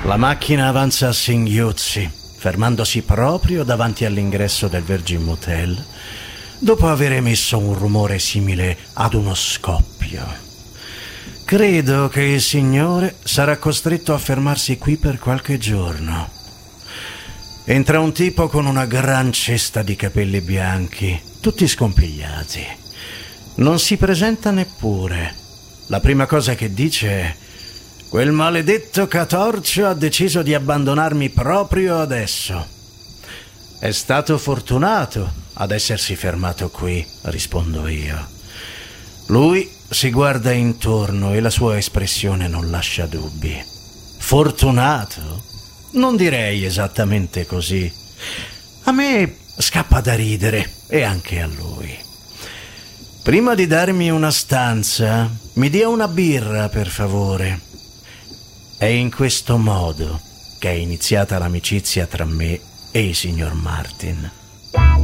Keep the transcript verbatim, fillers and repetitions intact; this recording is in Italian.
La macchina avanza a singhiozzi, fermandosi proprio davanti all'ingresso del Virgin Motel, dopo aver emesso un rumore simile ad uno scoppio. Credo che il signore sarà costretto a fermarsi qui per qualche giorno. Entra un tipo con una gran cesta di capelli bianchi, tutti scompigliati. Non si presenta neppure. La prima cosa che dice è: quel maledetto Catorcio ha deciso di abbandonarmi proprio adesso. È stato fortunato ad essersi fermato qui, rispondo io. Lui si guarda intorno e la sua espressione non lascia dubbi. Fortunato? Non direi esattamente così. A me scappa da ridere, e anche a lui. Prima di darmi una stanza, mi dia una birra, per favore. È in questo modo che è iniziata l'amicizia tra me e il signor Martin.